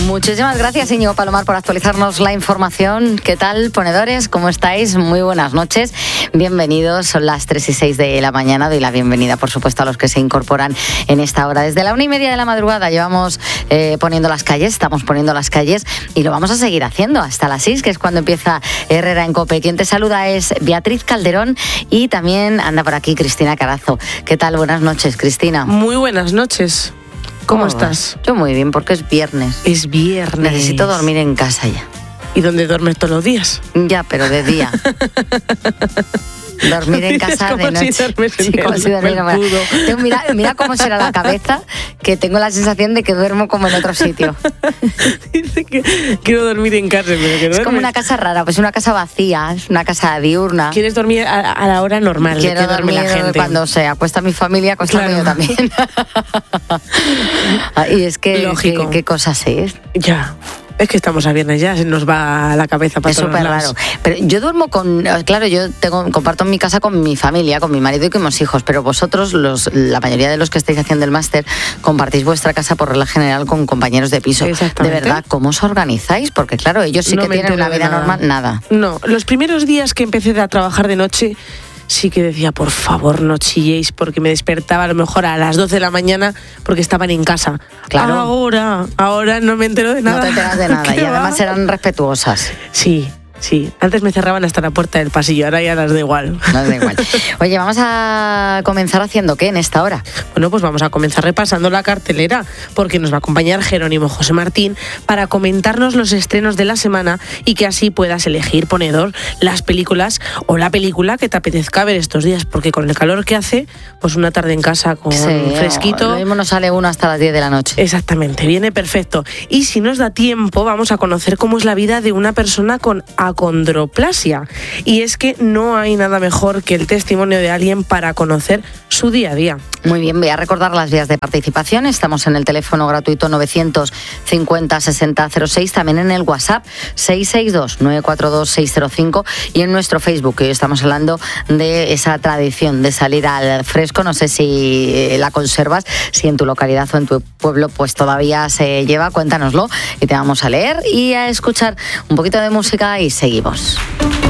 Muchísimas gracias, Íñigo Palomar, por actualizarnos la información. ¿Qué tal, ponedores? ¿Cómo estáis? Muy buenas noches. Bienvenidos. Son las 3:06 de la mañana. Doy la bienvenida, por supuesto, a los que se incorporan en esta hora. Desde la 1:30 de la madrugada llevamos poniendo las calles, estamos poniendo las calles y lo vamos a seguir haciendo hasta las 6, que es cuando empieza Herrera en COPE. Quien te saluda es Beatriz Calderón y también anda por aquí Cristina Carazo. ¿Qué tal? Buenas noches, Cristina. Muy buenas noches. ¿Cómo estás? Yo muy bien, porque es viernes. Es viernes. Necesito dormir en casa ya. ¿Y dónde duermes todos los días? Ya, pero de día. Dormir en casa de noche. Mira cómo será la cabeza, que tengo la sensación de que duermo como en otro sitio. Dice que quiero dormir en casa, pero que duermes. Es como una casa rara, pues una casa vacía, es una casa diurna. ¿Quieres dormir a la hora normal? Quiero dormir la gente cuando se acuesta mi familia, acuesta yo también. Y es que, lógico. ¿qué cosas es? Ya. Es que estamos a viernes ya, se nos va la cabeza para todos lados. Es súper raro. Pero yo duermo claro, yo comparto mi casa con mi familia, con mi marido y con mis hijos, pero vosotros, la mayoría de los que estáis haciendo el máster, compartís vuestra casa por regla general con compañeros de piso. De verdad, ¿cómo os organizáis? Porque claro, ellos sí que tienen una vida normal, nada. No, los primeros días que empecé a trabajar de noche, sí que decía, por favor, no chilléis, porque me despertaba a lo mejor a las 12 de la mañana porque estaban en casa. Claro. Ahora no me entero de nada. No te enteras de nada y además eran respetuosas. Sí. Antes me cerraban hasta la puerta del pasillo, ahora ya las da igual. Oye, vamos a comenzar haciendo ¿qué en esta hora? Bueno, pues vamos a comenzar repasando la cartelera, porque nos va a acompañar Jerónimo José Martín para comentarnos los estrenos de la semana y que así puedas elegir, ponedor, las películas o la película que te apetezca ver estos días, porque con el calor que hace, pues una tarde en casa con fresquito. Lo mismo nos sale uno hasta las 10 de la noche. Exactamente, viene perfecto. Y si nos da tiempo, vamos a conocer cómo es la vida de una persona con acondroplasia. Y es que no hay nada mejor que el testimonio de alguien para conocer su día a día. Muy bien, voy a recordar las vías de participación. Estamos en el teléfono gratuito 950-6006, también en el WhatsApp 662-942-605 y en nuestro Facebook, que hoy estamos hablando de esa tradición de salir al fresco. No sé si la conservas, si en tu localidad o en tu pueblo pues todavía se lleva. Cuéntanoslo y te vamos a leer y a escuchar un poquito de música y seguimos.